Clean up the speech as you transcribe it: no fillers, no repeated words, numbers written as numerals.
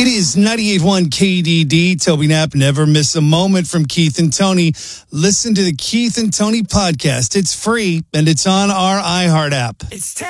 It is 98.1 KDD. Toby Knapp, never miss a moment from Keith and Tony. Listen to the Keith and Tony podcast. It's free, and it's on our iHeart app. It's